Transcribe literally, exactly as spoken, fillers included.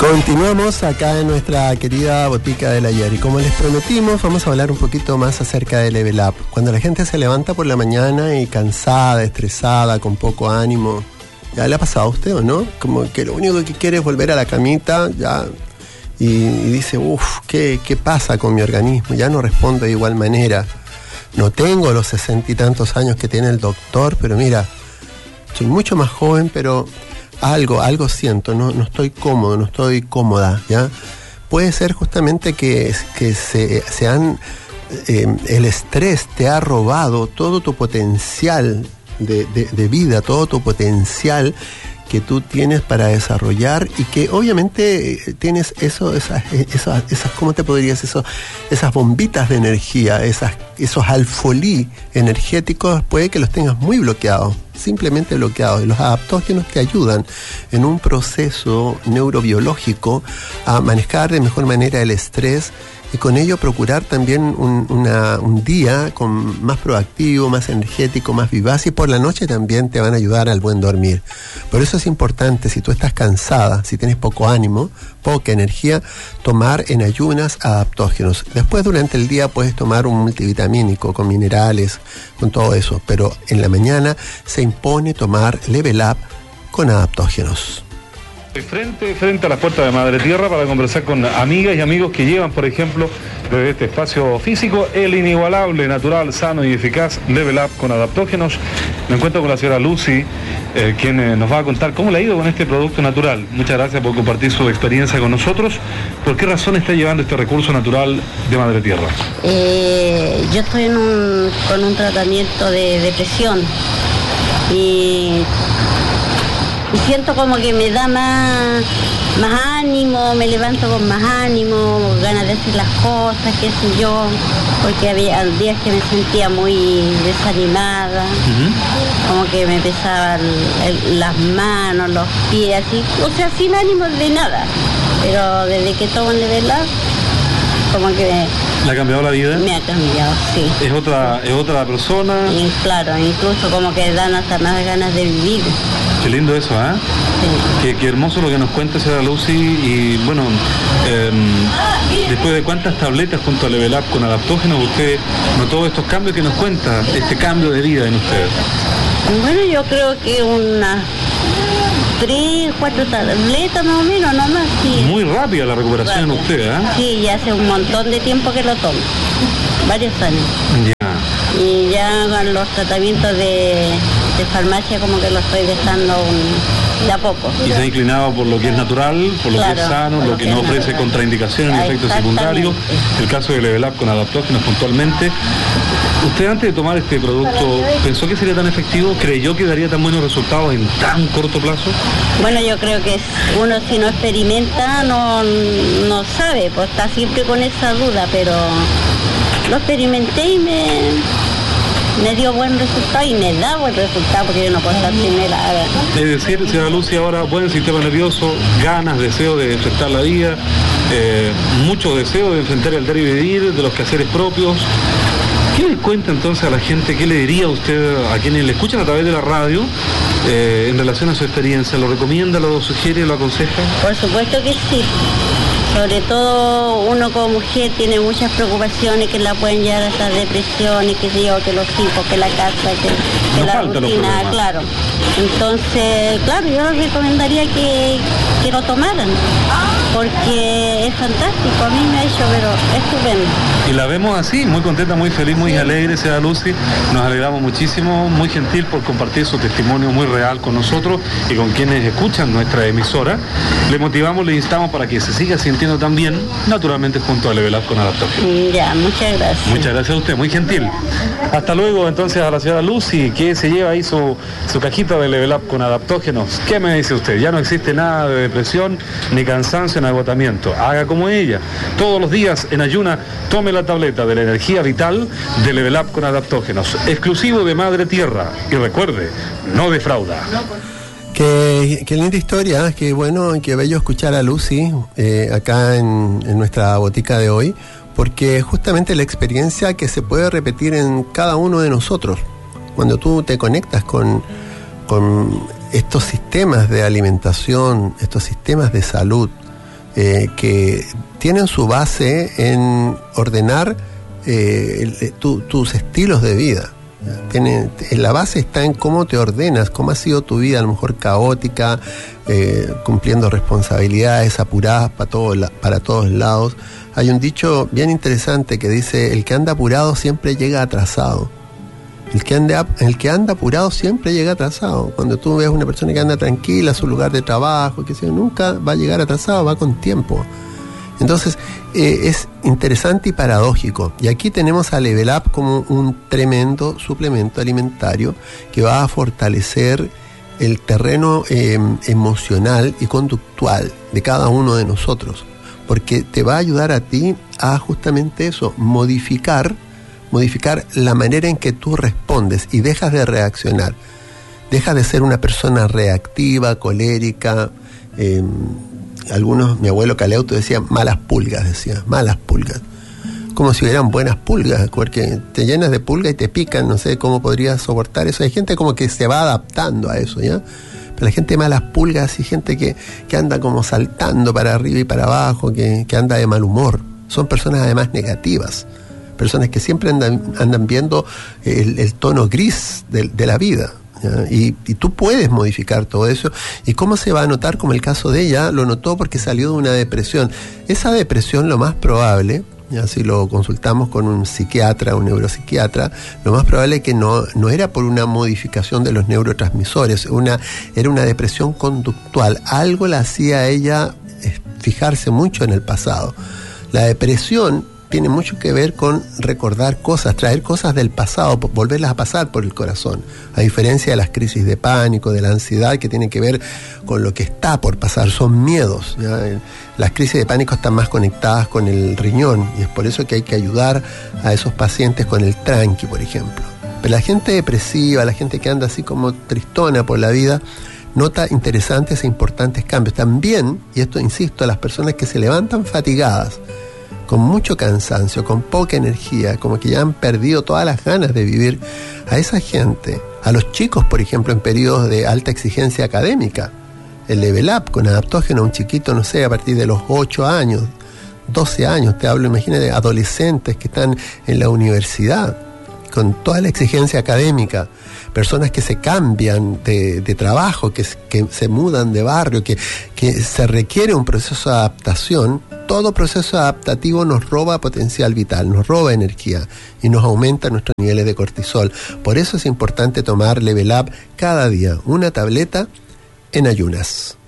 Continuamos acá en nuestra querida botica del ayer y como les prometimos vamos a hablar un poquito más acerca de Level Up. Cuando la gente se levanta por la mañana y cansada, estresada, con poco ánimo, ¿ya le ha pasado a usted o no? Como que lo único que quiere es volver a la camita ya y, y dice, uff, ¿qué, ¿qué pasa con mi organismo? Ya no respondo de igual manera. No tengo los sesenta y tantos años que tiene el doctor, pero mira, soy mucho más joven, pero algo, algo siento, no, no estoy cómodo, no estoy cómoda, ¿ya? Puede ser justamente que, que se, se han, eh, el estrés te ha robado todo tu potencial de, de, de vida, todo tu potencial que tú tienes para desarrollar y que obviamente tienes eso, esas, esas, esas ¿cómo te podrías eso? Esas bombitas de energía, esas, esos alfolí energéticos, puede que los tengas muy bloqueados, simplemente bloqueados. Y los adaptógenos te ayudan en un proceso neurobiológico a manejar de mejor manera el estrés y con ello procurar también un, una, un día con más proactivo, más energético, más vivaz, y por la noche también te van a ayudar al buen dormir. Por eso es importante, si tú estás cansada, si tienes poco ánimo, poca energía, tomar en ayunas adaptógenos. Después durante el día puedes tomar un multivitamínico con minerales, con todo eso, pero en la mañana se impone tomar Level Up con adaptógenos. Frente, frente a las puertas de Madre Tierra para conversar con amigas y amigos que llevan, por ejemplo, desde este espacio físico, el inigualable, natural, sano y eficaz Level Up con adaptógenos. Me encuentro con la señora Lucy, eh, quien eh, nos va a contar cómo le ha ido con este producto natural. Muchas gracias por compartir su experiencia con nosotros. ¿Por qué razón está llevando este recurso natural de Madre Tierra? Eh, yo estoy en un, con un tratamiento de depresión y... Y siento como que me da más, más ánimo, me levanto con más ánimo, ganas de hacer las cosas, qué sé yo, porque había días que me sentía muy desanimada, uh-huh. como que me pesaban el, las manos, los pies, así, o sea, sin ánimo de nada. Pero desde que tomo el Level Up, como que me... ¿Le ha cambiado la vida? Me ha cambiado, sí. ¿Es otra, es otra persona? Y claro, incluso como que dan hasta más ganas de vivir. Qué lindo eso, ¿eh? Sí. Qué, qué hermoso lo que nos cuenta señora Lucy. Y bueno, eh, después de cuántas tabletas junto a Level Up con adaptógenos, usted notó estos cambios que nos cuenta, este cambio de vida en usted. Bueno, yo creo que unas tres, cuatro tabletas más o menos, no más. Sí. Muy rápida la recuperación en usted, ¿eh? Sí, ya hace un montón de tiempo que lo tomo, varios años. Ya. Y ya con los tratamientos de... de farmacia como que lo estoy dejando un, de a poco. Y se ha inclinado por lo que es natural, por lo claro, que es sano, lo, lo que, que no ofrece natural. Contraindicaciones ni efectos secundarios. El caso de Level Up con adaptógenos puntualmente. ¿Usted antes de tomar este producto pensó que sería tan efectivo? ¿Creyó que daría tan buenos resultados en tan corto plazo? Bueno, yo creo que uno si no experimenta no, no sabe, pues está siempre con esa duda, pero lo experimenté y me... me dio buen resultado y me da buen resultado porque yo no puedo estar sin él. Es decir, señora Lucy, ahora buen sistema nervioso, ganas, deseo de enfrentar la vida, eh, mucho deseo de enfrentar el dar y vivir, de los quehaceres propios. ¿Qué le cuenta entonces a la gente? ¿Qué le diría a usted, a quienes le escuchan a través de la radio, eh, en relación a su experiencia? ¿Lo recomienda, lo sugiere, lo aconseja? Por supuesto que sí. Sobre todo uno como mujer tiene muchas preocupaciones que la pueden llevar a estas depresiones, que sé yo, que los hijos, que la casa, que, que no la rutina, claro. Entonces, claro, yo les recomendaría que, que lo tomaran, porque es fantástico, a mí me ha hecho, pero estupendo. Y la vemos así, muy contenta, muy feliz, muy sí. alegre, señora Lucy. Nos alegramos muchísimo, muy gentil por compartir su testimonio muy real con nosotros y con quienes escuchan nuestra emisora. Le motivamos, le instamos para que se siga sintiendo también, naturalmente junto a Level Up con adaptógenos. Ya, muchas gracias. Muchas gracias a usted, muy gentil. Hasta luego entonces a la señora Lucy, que se lleva ahí su, su cajita de Level Up con adaptógenos. ¿Qué me dice usted? Ya no existe nada de depresión, ni cansancio, ni agotamiento. Haga como ella. Todos los días en ayuna, tome la tableta de la energía vital de Level Up con adaptógenos. Exclusivo de Madre Tierra. Y recuerde, no defrauda. Qué, qué linda historia, qué bueno, qué bello escuchar a Lucy eh, acá en, en nuestra botica de hoy, porque justamente la experiencia que se puede repetir en cada uno de nosotros, cuando tú te conectas con, con estos sistemas de alimentación, estos sistemas de salud, eh, que tienen su base en ordenar eh, el, tu, tus estilos de vida. Tiene, la base está en cómo te ordenas, cómo ha sido tu vida, a lo mejor caótica, eh, cumpliendo responsabilidades apuradas para, todo, para todos lados. Hay un dicho bien interesante que dice: el que anda apurado siempre llega atrasado. El que, anda, el que anda apurado siempre llega atrasado. Cuando tú ves una persona que anda tranquila a su lugar de trabajo, que sea, nunca va a llegar atrasado, va con tiempo. Entonces, eh, es interesante y paradójico. Y aquí tenemos a Level Up como un tremendo suplemento alimentario que va a fortalecer el terreno eh, emocional y conductual de cada uno de nosotros, porque te va a ayudar a ti a justamente eso, modificar, modificar la manera en que tú respondes y dejas de reaccionar. Dejas de ser una persona reactiva, colérica, eh, algunos, mi abuelo Caleuto decía malas pulgas, decía, malas pulgas. Como si hubieran buenas pulgas, porque te llenas de pulgas y te pican, no sé cómo podrías soportar eso. Hay gente como que se va adaptando a eso, ¿ya? Pero la gente de malas pulgas y gente que, que anda como saltando para arriba y para abajo, que, que anda de mal humor. Son personas además negativas, personas que siempre andan, andan viendo el, el tono gris de, de la vida. Y, y tú puedes modificar todo eso. ¿Y cómo se va a notar? Como el caso de ella, lo notó porque salió de una depresión. Esa depresión, lo más probable, ya si lo consultamos con un psiquiatra, un neuropsiquiatra, lo más probable es que no, no era por una modificación de los neurotransmisores, una, era una depresión conductual. Algo la hacía a ella fijarse mucho en el pasado. La depresión tiene mucho que ver con recordar cosas, traer cosas del pasado, volverlas a pasar por el corazón, a diferencia de las crisis de pánico, de la ansiedad, que tienen que ver con lo que está por pasar, son miedos, ¿ya? Las crisis de pánico están más conectadas con el riñón, y es por eso que hay que ayudar a esos pacientes con el tranqui, por ejemplo. Pero la gente depresiva, la gente que anda así como tristona por la vida, nota interesantes e importantes cambios. También, y esto insisto, las personas que se levantan fatigadas, con mucho cansancio, con poca energía, como que ya han perdido todas las ganas de vivir, a esa gente, a los chicos, por ejemplo, en periodos de alta exigencia académica, el Level Up con adaptógeno, un chiquito, no sé, a partir de los ocho años, doce años, te hablo, imagínate, adolescentes que están en la universidad, con toda la exigencia académica, personas que se cambian de, de trabajo, que, que se mudan de barrio, que, que se requiere un proceso de adaptación. Todo proceso adaptativo nos roba potencial vital, nos roba energía y nos aumenta nuestros niveles de cortisol. Por eso es importante tomar Level Up cada día, una tableta en ayunas.